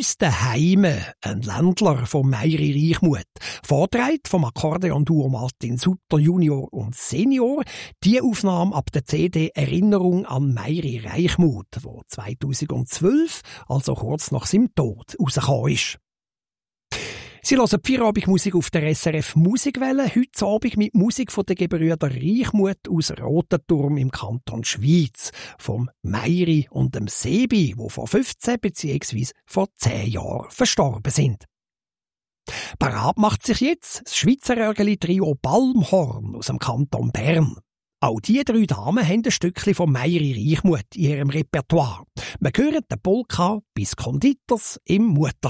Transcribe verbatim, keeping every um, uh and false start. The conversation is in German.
«Bis daheime», ein Ländler von Meiri Reichmuth. Vorgetragen vom Akkordeon-Duo Martin Sutter Junior und Senior. Die Aufnahme ab der C D «Erinnerung an Meiri Reichmuth», die zweitausendzwölf, also kurz nach seinem Tod, rausgekommen ist. Sie hören die Feierabendmusik auf der S R F Musikwelle. Heute Abend mit Musik von den Gebrüder Reichmuth aus Rotenturm im Kanton Schwyz. Vom Meiri und dem Sebi, die vor fünfzehn bzw. vor zehn Jahren verstorben sind. Parat macht sich jetzt das Schweizer Örgeli-Trio Balmhorn aus dem Kanton Bern. Auch die drei Damen haben ein Stückchen von Meiri Reichmuth in ihrem Repertoire. Wir hören den Polka bis Konditors im Mutter